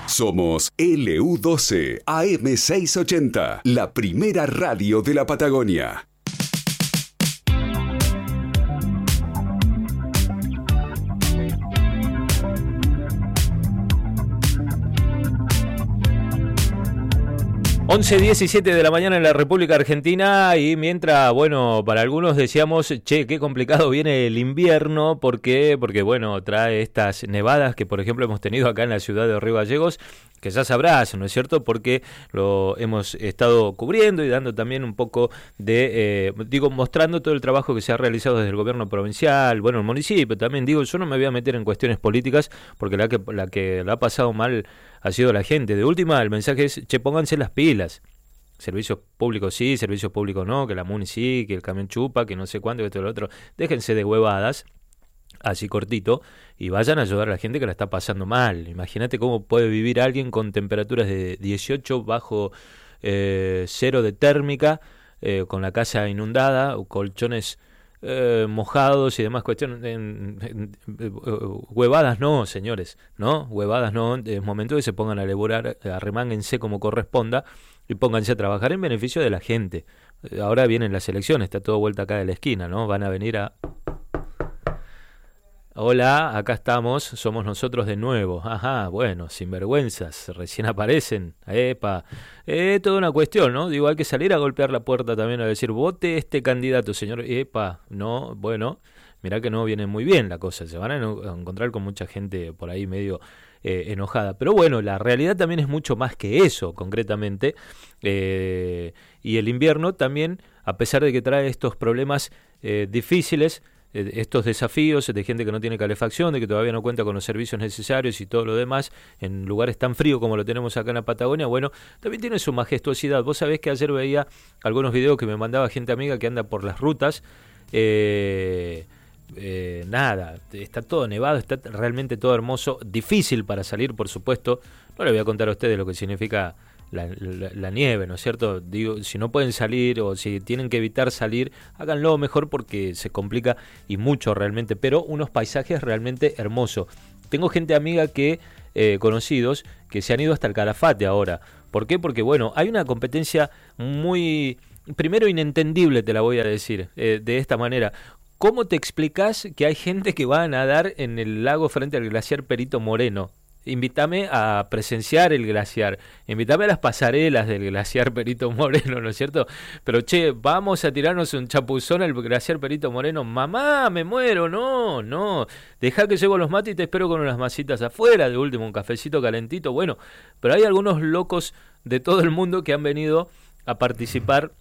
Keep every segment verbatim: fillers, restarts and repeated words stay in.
Somos L U doce A M seiscientos ochenta, la primera radio de la Patagonia. once diecisiete de la mañana en la República Argentina, y mientras, bueno, para algunos decíamos, che, qué complicado viene el invierno, ¿por qué? Porque, bueno, trae estas nevadas que, por ejemplo, hemos tenido acá en la ciudad de Río Gallegos, que ya sabrás, ¿no es cierto?, porque lo hemos estado cubriendo y dando también un poco de, eh, digo, mostrando todo el trabajo que se ha realizado desde el gobierno provincial, bueno, el municipio también, digo, yo no me voy a meter en cuestiones políticas, porque la que la que la ha pasado mal ha sido la gente. De última, el mensaje es, che, pónganse las pilas. Servicios públicos sí, servicios públicos no, que la MUNI sí, que el camión chupa, que no sé cuánto, que esto y lo otro. Déjense de huevadas, así cortito, y vayan a ayudar a la gente que la está pasando mal. Imagínate cómo puede vivir alguien con temperaturas de dieciocho bajo eh, cero de térmica, eh, con la casa inundada, o colchones eh, mojados y demás cuestiones. En, en, en, huevadas no, señores, ¿no? Huevadas no. Es momento que se pongan a elaborar, arremánguense como corresponda y pónganse a trabajar en beneficio de la gente. Ahora vienen las elecciones, está todo vuelta acá de la esquina, ¿no? Van a venir a... Hola, acá estamos, somos nosotros de nuevo. Ajá, bueno, sinvergüenzas, recién aparecen. Epa, eh, toda una cuestión, ¿no? Digo, hay que salir a golpear la puerta también a decir, vote este candidato, señor. Epa, no, bueno, mirá que no viene muy bien la cosa. Se van a encontrar con mucha gente por ahí medio eh, enojada. Pero bueno, la realidad también es mucho más que eso, concretamente. Eh, y el invierno también, a pesar de que trae estos problemas eh, difíciles, estos desafíos de gente que no tiene calefacción, de que todavía no cuenta con los servicios necesarios y todo lo demás, en lugares tan fríos como lo tenemos acá en la Patagonia, bueno, también tiene su majestuosidad. Vos sabés que ayer veía algunos videos que me mandaba gente amiga que anda por las rutas, eh, eh, nada, está todo nevado, está realmente todo hermoso, difícil para salir, por supuesto. No le voy a contar a ustedes lo que significa La, la, la nieve, ¿no es cierto? Digo, si no pueden salir o si tienen que evitar salir, háganlo mejor porque se complica y mucho realmente, pero unos paisajes realmente hermosos. Tengo gente amiga que, eh, conocidos, que se han ido hasta el Calafate ahora. ¿Por qué? Porque, bueno, hay una competencia muy, primero inentendible, te la voy a decir, eh, de esta manera. ¿Cómo te explicás que hay gente que va a nadar en el lago frente al glaciar Perito Moreno? Invítame a presenciar el glaciar, invítame a las pasarelas del glaciar Perito Moreno, ¿no es cierto? Pero che, vamos a tirarnos un chapuzón al glaciar Perito Moreno. Mamá, me muero, no, no. Dejá que llevo los mates y te espero con unas masitas afuera, de último un cafecito calentito. Bueno, pero hay algunos locos de todo el mundo que han venido a participar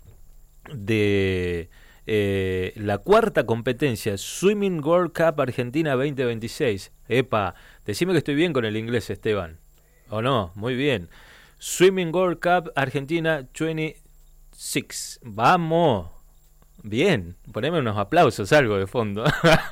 de eh, la cuarta competencia, Swimming World Cup Argentina veinte veintiséis. Epa, decime que estoy bien con el inglés, Esteban. ¿O no? Muy bien. Swimming World Cup Argentina veintiséis. ¡Vamos! Bien, poneme unos aplausos, algo de fondo.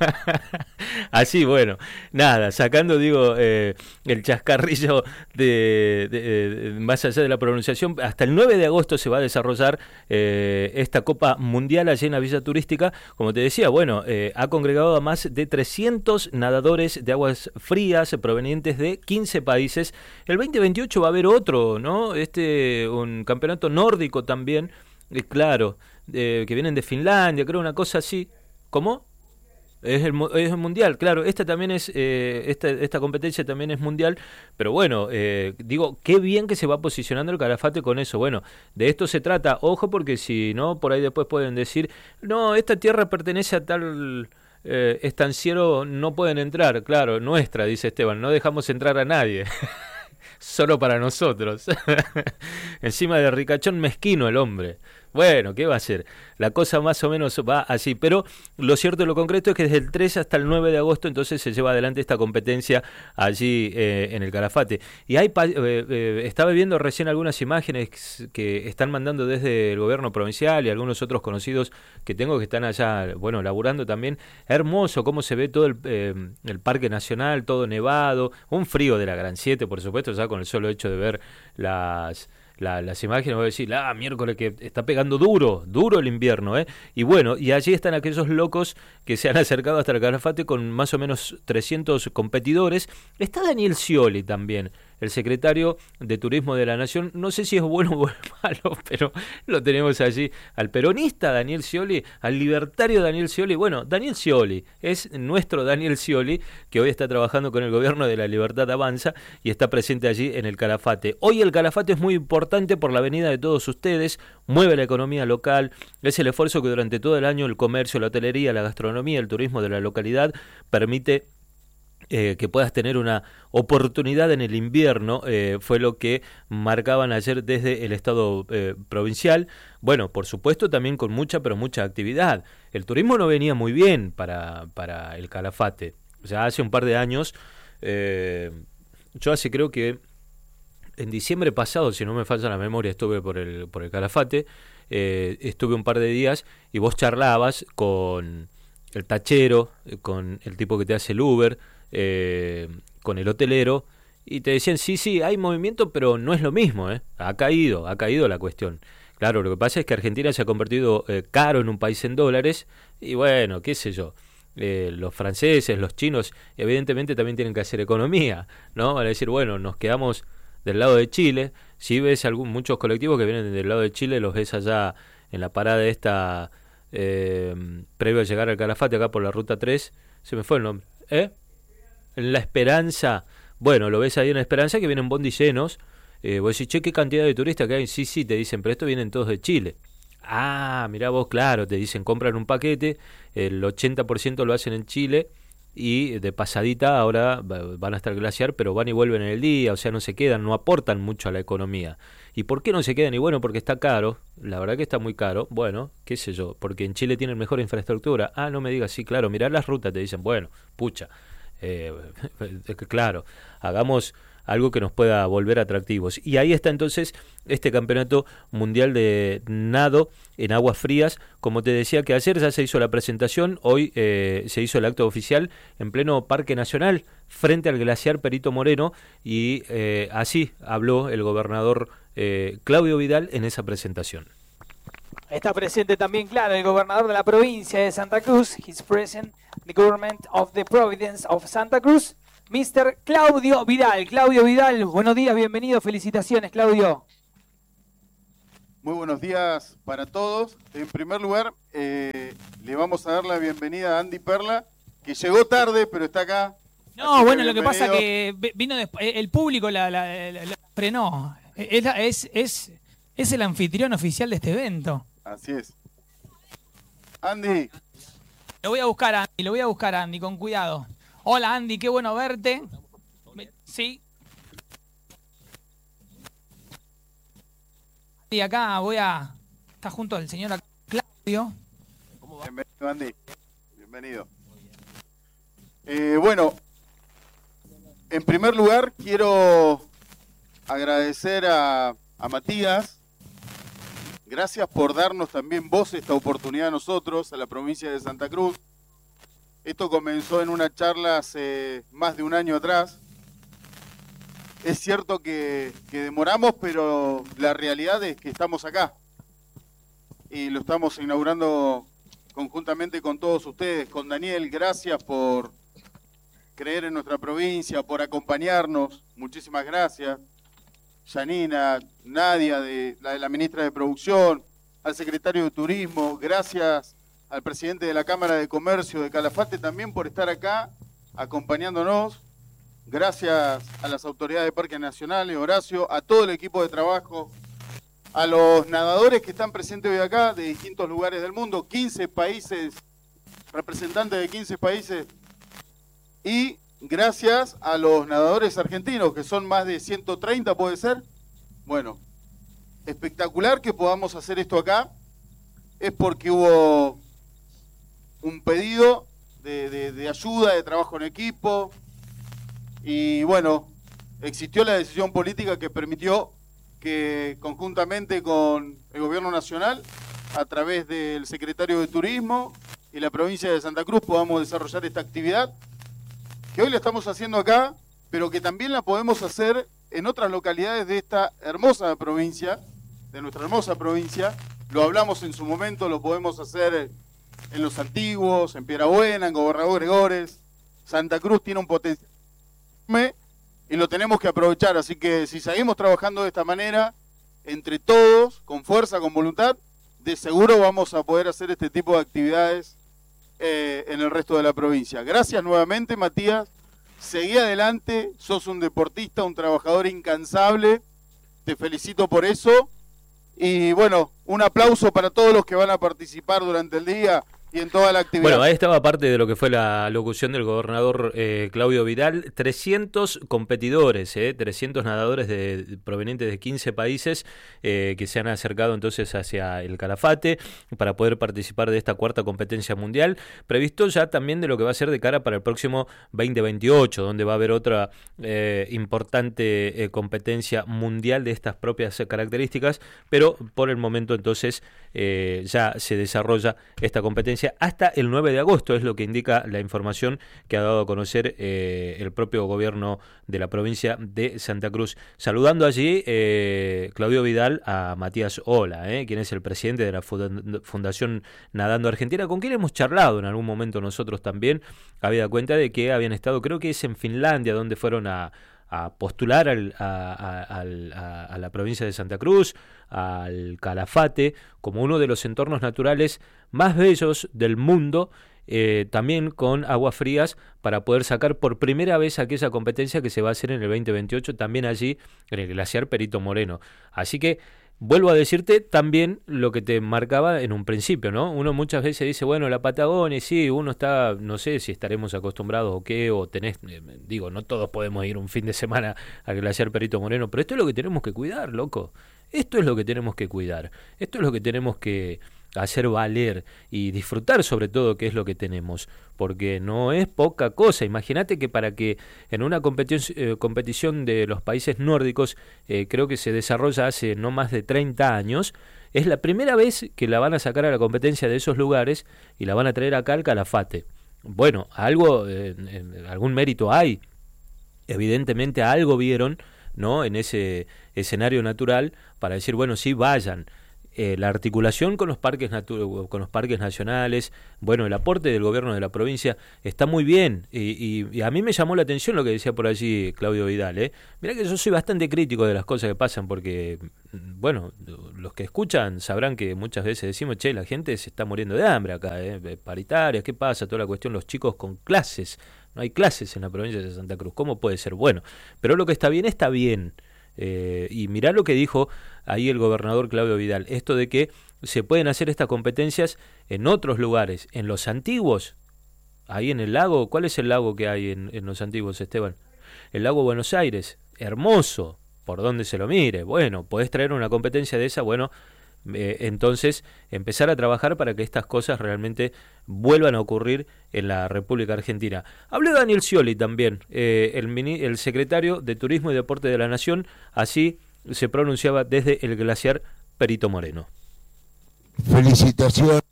Así, bueno, nada, sacando, digo, eh, el chascarrillo de, de, de, más allá de la pronunciación, hasta el nueve de agosto se va a desarrollar eh, esta Copa Mundial allí en la Villa Turística. Como te decía, bueno, eh, ha congregado a más de trescientos nadadores de aguas frías provenientes de quince países. El veinte veintiocho va a haber otro, ¿no? Este, un campeonato nórdico también, eh, claro. Eh, que vienen de Finlandia, creo, una cosa así. ¿Cómo? Es el, es el mundial, claro. Esta también es eh, esta, esta competencia también es mundial, pero bueno, eh, digo, qué bien que se va posicionando el Calafate con eso. Bueno, de esto se trata. Ojo, porque si no, por ahí después pueden decir, no, esta tierra pertenece a tal eh, estanciero, no pueden entrar. Claro, nuestra, dice Esteban, no dejamos entrar a nadie. Solo para nosotros. Encima de ricachón mezquino el hombre. Bueno, ¿qué va a hacer? La cosa más o menos va así, pero lo cierto y lo concreto es que desde el tres hasta el nueve de agosto entonces se lleva adelante esta competencia allí eh, en el Calafate. Y hay eh, eh, estaba viendo recién algunas imágenes que están mandando desde el gobierno provincial y algunos otros conocidos que tengo que están allá, bueno, laburando también. Hermoso cómo se ve todo el, eh, el Parque Nacional, todo nevado, un frío de la Gran Siete, por supuesto, ya con el solo hecho de ver las... La, las imágenes, voy a decir, ah, miércoles que está pegando duro, duro el invierno, ¿eh? Y bueno, y allí están aquellos locos que se han acercado hasta el Calafate con más o menos trescientos competidores. Está Daniel Scioli también, el secretario de Turismo de la Nación. No sé si es bueno o es malo, pero lo tenemos allí, al peronista Daniel Scioli, al libertario Daniel Scioli. Bueno, Daniel Scioli es nuestro Daniel Scioli, que hoy está trabajando con el gobierno de La Libertad Avanza y está presente allí en el Calafate. Hoy el Calafate es muy importante por la venida de todos ustedes, mueve la economía local, es el esfuerzo que durante todo el año el comercio, la hotelería, la gastronomía, el turismo de la localidad permite eh, que puedas tener una oportunidad en el invierno, eh, fue lo que marcaban ayer desde el Estado eh, provincial. Bueno, por supuesto también con mucha, pero mucha actividad. El turismo no venía muy bien para, para el Calafate. Ya hace un par de años, eh, yo hace creo que en diciembre pasado, si no me falla la memoria, estuve por el, por el Calafate, eh, estuve un par de días y vos charlabas con el tachero, con el tipo que te hace el Uber, eh, con el hotelero, y te decían, sí, sí, hay movimiento, pero no es lo mismo, ¿eh? Ha caído, ha caído la cuestión. Claro, lo que pasa es que Argentina se ha convertido eh, caro en un país en dólares, y bueno, qué sé yo, eh, los franceses, los chinos, evidentemente también tienen que hacer economía, ¿no? Van a decir, bueno, nos quedamos del lado de Chile. Si ves algún, muchos colectivos que vienen del lado de Chile, los ves allá en la parada esta, eh, previo a llegar al Calafate, acá por la ruta tres, se me fue el nombre, ¿eh? En La Esperanza, bueno, lo ves ahí en La Esperanza, que vienen bondis llenos, eh, vos decís, che, qué cantidad de turistas que hay, sí, sí, te dicen, pero estos vienen todos de Chile. Ah, mirá vos, claro, te dicen, compran un paquete, el ochenta por ciento lo hacen en Chile, y de pasadita ahora van a estar Glaciar, pero van y vuelven en el día, o sea, no se quedan, no aportan mucho a la economía. ¿Y por qué no se quedan? Y bueno, porque está caro, la verdad que está muy caro, bueno, qué sé yo, porque en Chile tienen mejor infraestructura. Ah, no me digas, sí, claro, mirá las rutas, te dicen, bueno, pucha, eh, claro, hagamos algo que nos pueda volver atractivos. Y ahí está entonces este campeonato mundial de nado en aguas frías. Como te decía, que ayer ya se hizo la presentación, hoy eh, se hizo el acto oficial en pleno Parque Nacional, frente al glaciar Perito Moreno, y eh, así habló el gobernador eh, Claudio Vidal en esa presentación. Está presente también, claro, el gobernador de la provincia de Santa Cruz. He's present, the government of the province of Santa Cruz, mister Claudio Vidal. Claudio Vidal, buenos días, bienvenido, felicitaciones, Claudio. Muy buenos días para todos. En primer lugar, eh, le vamos a dar la bienvenida a Andy Perla, que llegó tarde, pero está acá. No, bueno, lo que pasa que vino después, el público la, la, la, la frenó. Es, es, es, es el anfitrión oficial de este evento. Así es. Andy. Lo voy a buscar, Andy, lo voy a buscar, Andy, con cuidado. Hola, Andy, qué bueno verte. Sí. Y acá voy a... Está junto al señor Claudio. Bienvenido, Andy. Bienvenido. Eh, bueno, en primer lugar quiero agradecer a, a Matías. Gracias por darnos también voz esta oportunidad a nosotros, a la provincia de Santa Cruz. Esto comenzó en una charla hace más de un año atrás. Es cierto que, que demoramos, pero la realidad es que estamos acá. Y lo estamos inaugurando conjuntamente con todos ustedes, con Daniel. Gracias por creer en nuestra provincia, por acompañarnos. Muchísimas gracias. Yanina, Nadia, de la, de la ministra de Producción, al secretario de Turismo, gracias al presidente de la Cámara de Comercio de Calafate también por estar acá acompañándonos, gracias a las autoridades de Parques Nacionales, Horacio, a todo el equipo de trabajo, a los nadadores que están presentes hoy acá de distintos lugares del mundo, quince países, representantes de quince países, y gracias a los nadadores argentinos, que son más de ciento treinta, ¿puede ser? Bueno, espectacular que podamos hacer esto acá. Es porque hubo un pedido de, de, de ayuda, de trabajo en equipo. Y bueno, existió la decisión política que permitió que conjuntamente con el Gobierno Nacional, a través del Secretario de Turismo y la provincia de Santa Cruz, podamos desarrollar esta actividad que hoy la estamos haciendo acá, pero que también la podemos hacer en otras localidades de esta hermosa provincia, de nuestra hermosa provincia. Lo hablamos en su momento, lo podemos hacer en Los Antiguos, en Piedrabuena, en Gobernador Gregores. Santa Cruz tiene un potencial y lo tenemos que aprovechar. Así que si seguimos trabajando de esta manera, entre todos, con fuerza, con voluntad, de seguro vamos a poder hacer este tipo de actividades eh, en el resto de la provincia. Gracias nuevamente, Matías. Seguí adelante, sos un deportista, un trabajador incansable. Te felicito por eso. Y bueno, un aplauso para todos los que van a participar durante el día y en toda la actividad. Bueno, ahí estaba parte de lo que fue la locución del gobernador eh, Claudio Vidal. trescientos competidores, eh, trescientos nadadores de, de, provenientes de quince países eh, que se han acercado entonces hacia el Calafate para poder participar de esta cuarta competencia mundial. Previsto ya también de lo que va a ser de cara para el próximo veinte veintiocho, donde va a haber otra eh, importante eh, competencia mundial de estas propias características, pero por el momento entonces eh, ya se desarrolla esta competencia hasta el nueve de agosto, es lo que indica la información que ha dado a conocer eh, el propio gobierno de la provincia de Santa Cruz. Saludando allí eh, Claudio Vidal a Matías Ola, eh, quien es el presidente de la Fundación Nadando Argentina, con quien hemos charlado en algún momento nosotros también, habida cuenta de que habían estado, creo que es en Finlandia, donde fueron a a postular al, a, a, a, a la provincia de Santa Cruz, al Calafate, como uno de los entornos naturales más bellos del mundo, eh, también con aguas frías, para poder sacar por primera vez aquella competencia que se va a hacer en el veinte veintiocho, también allí en el glaciar Perito Moreno. Así que vuelvo a decirte también lo que te marcaba en un principio, ¿no? Uno muchas veces dice, bueno, la Patagonia, sí, uno está, no sé si estaremos acostumbrados o qué, o tenés, eh, digo, no todos podemos ir un fin de semana al glaciar Perito Moreno, pero esto es lo que tenemos que cuidar, loco. Esto es lo que tenemos que cuidar. Esto es lo que tenemos que hacer valer y disfrutar sobre todo, que es lo que tenemos, porque no es poca cosa. Imagínate que para que en una competición, eh, competición de los países nórdicos, eh, creo que se desarrolla hace no más de treinta años, es la primera vez que la van a sacar a la competencia de esos lugares y la van a traer acá al Calafate. Bueno, algo, eh, algún mérito hay, evidentemente algo vieron, ¿no?, en ese escenario natural para decir, bueno, sí, vayan. Eh, la articulación con los parques natu- con los parques nacionales, bueno, el aporte del gobierno de la provincia está muy bien, y, y, y a mí me llamó la atención lo que decía por allí Claudio Vidal, ¿eh? Mirá que yo soy bastante crítico de las cosas que pasan, porque, bueno, los que escuchan sabrán que muchas veces decimos, che, la gente se está muriendo de hambre acá, ¿eh? Paritarias, ¿qué pasa? Toda la cuestión, los chicos con clases, no hay clases en la provincia de Santa Cruz, ¿cómo puede ser? Bueno, pero lo que está bien, está bien. Eh, y mirá lo que dijo ahí el gobernador Claudio Vidal, esto de que se pueden hacer estas competencias en otros lugares, en los antiguos, ahí en el lago. ¿Cuál es el lago que hay en, en los antiguos, Esteban? El lago Buenos Aires, hermoso, por donde se lo mire. Bueno, podés traer una competencia de esa, bueno, eh, entonces empezar a trabajar para que estas cosas realmente vuelvan a ocurrir en la República Argentina. Habló Daniel Scioli también, eh, el, mini, el secretario de Turismo y Deporte de la Nación, así se pronunciaba desde el glaciar Perito Moreno. Felicitaciones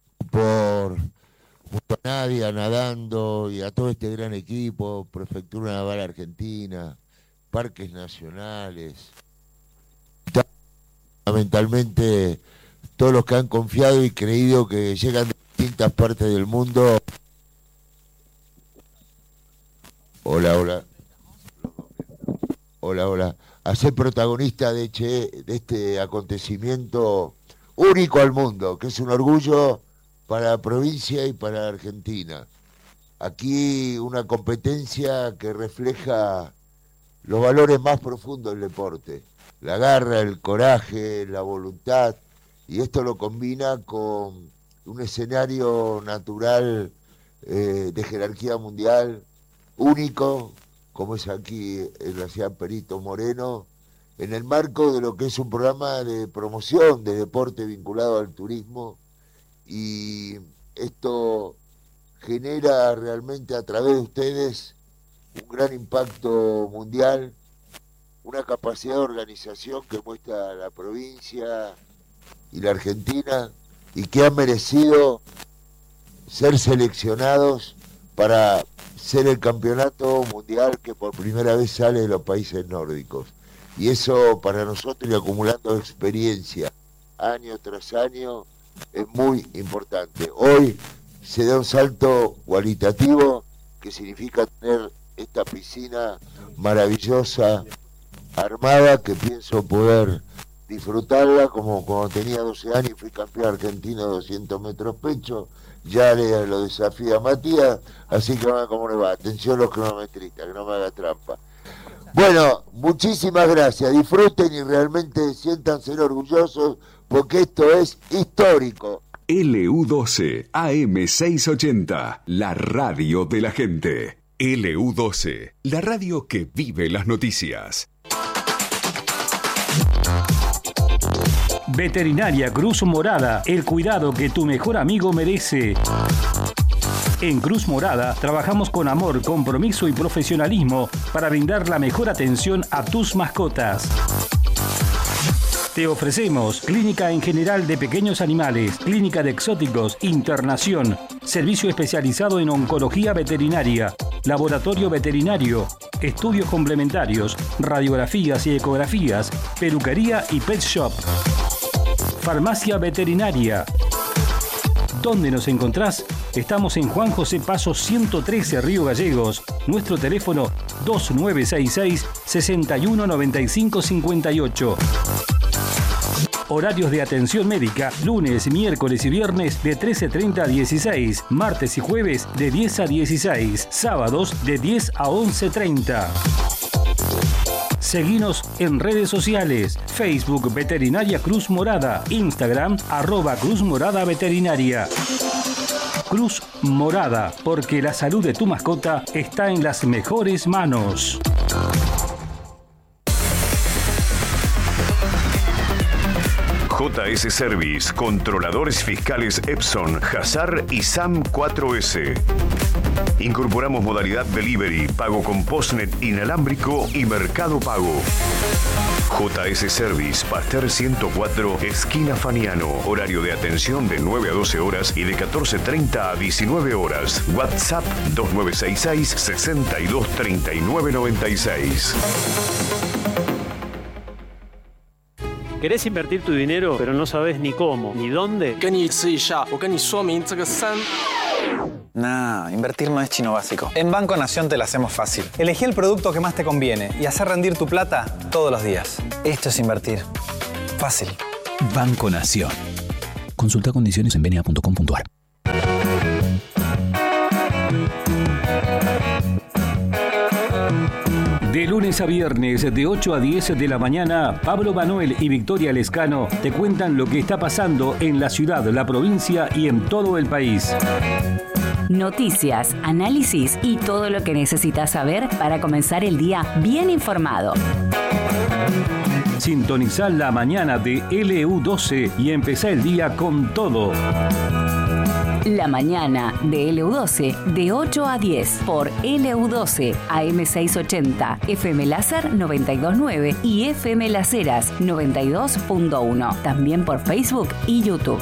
por junto a Nadia nadando y a todo este gran equipo, Prefectura Naval Argentina, Parques Nacionales, fundamentalmente todos los que han confiado y creído que llegan de distintas partes del mundo. Hola, hola. Hola, hola. A ser protagonista de, che, de este acontecimiento único al mundo, que es un orgullo para la provincia y para la Argentina. Aquí una competencia que refleja los valores más profundos del deporte. La garra, el coraje, la voluntad, y esto lo combina con un escenario natural eh, de jerarquía mundial único, como es aquí el glaciar Perito Moreno, en el marco de lo que es un programa de promoción de deporte vinculado al turismo, y esto genera realmente a través de ustedes un gran impacto mundial, una capacidad de organización que muestra la provincia y la Argentina, y que han merecido ser seleccionados para ser el campeonato mundial que por primera vez sale de los países nórdicos. Y eso para nosotros, y acumulando experiencia año tras año, es muy importante. Hoy se da un salto cualitativo que significa tener esta piscina maravillosa, armada, que pienso poder disfrutarla como cuando tenía doce años y fui campeón argentino de doscientos metros pecho. Ya le lo desafía a Matías, así que vamos a ver cómo le va. Atención los cronometristas, que no me haga trampa. Bueno, muchísimas gracias, disfruten y realmente siéntanse orgullosos porque esto es histórico. L U doce A M seiscientos ochenta, la radio de la gente. L U doce, la radio que vive las noticias. Veterinaria Cruz Morada, el cuidado que tu mejor amigo merece. En Cruz Morada trabajamos con amor, compromiso y profesionalismo para brindar la mejor atención a tus mascotas. Te ofrecemos clínica en general de pequeños animales, clínica de exóticos, internación, servicio especializado en oncología veterinaria, laboratorio veterinario, estudios complementarios, radiografías y ecografías, peluquería y pet shop. Farmacia veterinaria. ¿Dónde nos encontrás? Estamos en Juan José Paso ciento trece, Río Gallegos. Nuestro teléfono dos nueve seis seis, seis uno nueve cinco cinco ocho. Horarios de atención médica, lunes, miércoles y viernes de trece treinta a dieciséis, martes y jueves de diez a dieciséis, sábados de diez a once treinta. Seguinos en redes sociales, Facebook Veterinaria Cruz Morada, Instagram arroba Cruz Morada Veterinaria. Cruz Morada, porque la salud de tu mascota está en las mejores manos. J S Service, controladores fiscales Epson, Hazar y S A M cuatro S. Incorporamos modalidad delivery, pago con postnet inalámbrico y mercado pago. J S Service, Pasteur ciento cuatro, esquina Faniano. Horario de atención de nueve a doce horas y de catorce treinta a diecinueve horas. WhatsApp dos nueve seis seis, seis dos tres nueve nueve seis. ¿Querés invertir tu dinero, pero no sabes ni cómo, ni dónde? Nah, invertir no es chino básico. En Banco Nación te la hacemos fácil. Elegí el producto que más te conviene y hacer rendir tu plata todos los días. Esto es invertir. Fácil. Banco Nación. Consulta condiciones en b n a punto com punto a r. De lunes a viernes, de ocho a diez de la mañana, Pablo Manuel y Victoria Lescano te cuentan lo que está pasando en la ciudad, la provincia y en todo el país. Noticias, análisis y todo lo que necesitas saber para comenzar el día bien informado. Sintonizá la mañana de L U doce y empezá el día con todo. La mañana de L U doce de ocho a diez por L U doce A M seiscientos ochenta, F M Láser noventa y dos punto nueve y F M Las Heras noventa y dos punto uno. También por Facebook y YouTube.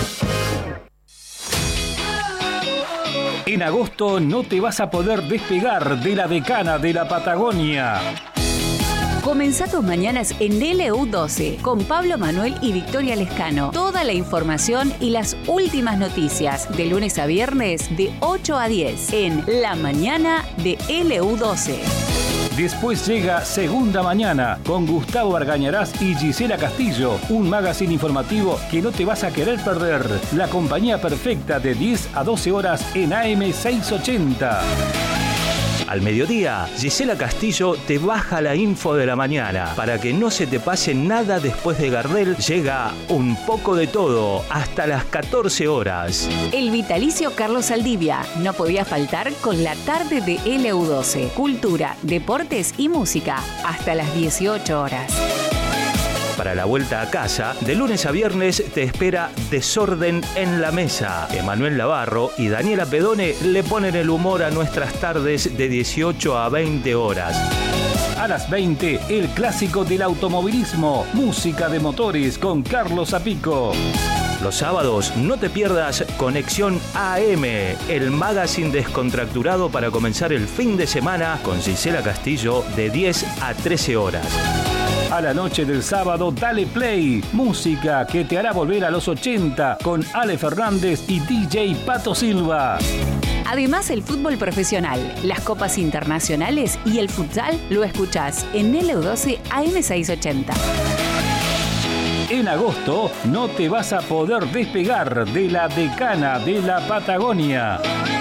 En agosto no te vas a poder despegar de la decana de la Patagonia. Comenzá tus mañanas en L U doce con Pablo Manuel y Victoria Lescano. Toda la información y las últimas noticias de lunes a viernes de ocho a diez en La Mañana de L U doce. Después llega Segunda Mañana con Gustavo Argañarás y Gisela Castillo, un magazine informativo que no te vas a querer perder. La compañía perfecta de diez a doce horas en A M seiscientos ochenta. Al mediodía, Gisela Castillo te baja la info de la mañana. Para que no se te pase nada después de Gardel, llega Un Poco de Todo hasta las catorce horas. El vitalicio Carlos Saldivia no podía faltar con la tarde de L U doce. Cultura, deportes y música hasta las dieciocho horas. Para la vuelta a casa, de lunes a viernes te espera Desorden en la Mesa. Emanuel Navarro y Daniela Pedone le ponen el humor a nuestras tardes de dieciocho a veinte horas. A las veinte, el clásico del automovilismo, música de motores con Carlos Zapico. Los sábados no te pierdas Conexión A M, el magazine descontracturado para comenzar el fin de semana con Gisela Castillo de diez a trece horas. A la noche del sábado, dale play. Música que te hará volver a los ochenta con Ale Fernández y D J Pato Silva. Además, el fútbol profesional, las copas internacionales y el futsal lo escuchás en L U doce A M seiscientos ochenta. En agosto no te vas a poder despegar de la decana de la Patagonia.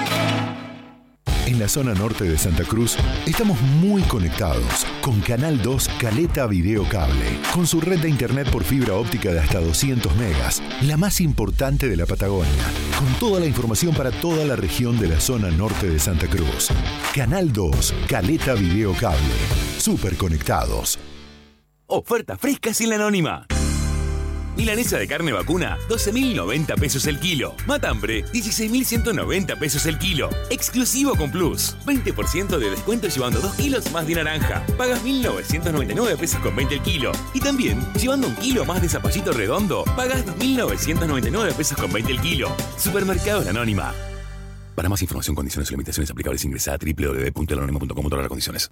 En la zona norte de Santa Cruz estamos muy conectados con Canal dos Caleta Video Cable, con su red de internet por fibra óptica de hasta doscientos megas, la más importante de la Patagonia, con toda la información para toda la región de la zona norte de Santa Cruz. Canal dos Caleta Video Cable, súper conectados. Oferta fresca sin la anónima. Milanesa de carne vacuna, doce mil noventa pesos el kilo. Matambre, dieciséis mil ciento noventa pesos el kilo. Exclusivo con Plus. veinte por ciento de descuento llevando dos kilos más de naranja. Pagas mil novecientos noventa y nueve pesos con veinte el kilo. Y también, llevando un kilo más de zapallito redondo, pagas dos mil novecientos noventa y nueve pesos con veinte el kilo. Supermercado La Anónima. Para más información, condiciones y limitaciones aplicables, ingresa a doble u doble u doble u punto la anónima punto com para las condiciones.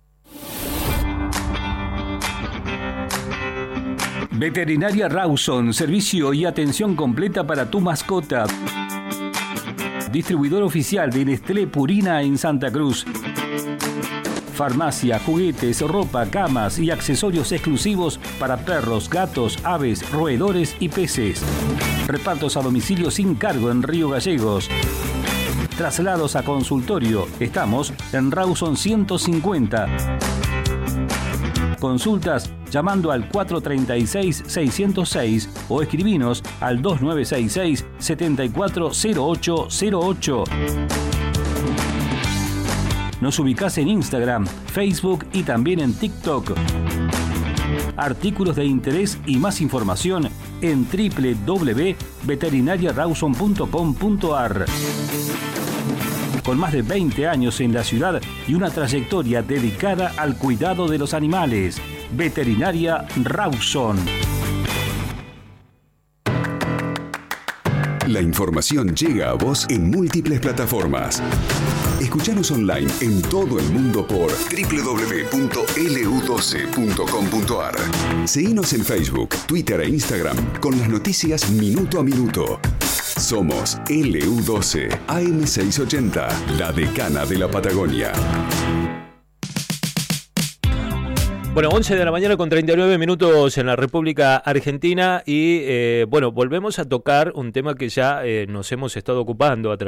Veterinaria Rawson, servicio y atención completa para tu mascota. Distribuidor oficial de Nestlé Purina en Santa Cruz. Farmacia, juguetes, ropa, camas y accesorios exclusivos para perros, gatos, aves, roedores y peces. Repartos a domicilio sin cargo en Río Gallegos. Traslados a consultorio. Estamos en Rawson ciento cincuenta. Consultas llamando al cuatro tres seis, seis cero seis o escribinos al dos nueve seis seis, siete cuatro cero ocho cero ocho. Nos ubicás en Instagram, Facebook y también en TikTok. Artículos de interés y más información en doble u doble u doble u punto veterinaria rawson punto com punto a r. Con más de veinte años en la ciudad y una trayectoria dedicada al cuidado de los animales. Veterinaria Rawson. La información llega a vos en múltiples plataformas. Escuchanos online en todo el mundo por doble u doble u doble u punto L U doce punto com punto a r. Seguinos en Facebook, Twitter e Instagram con las noticias minuto a minuto. Somos L U doce A M seiscientos ochenta, la decana de la Patagonia. Bueno, once de la mañana con treinta y nueve minutos en la República Argentina y eh, bueno, volvemos a tocar un tema que ya eh, nos hemos estado ocupando a través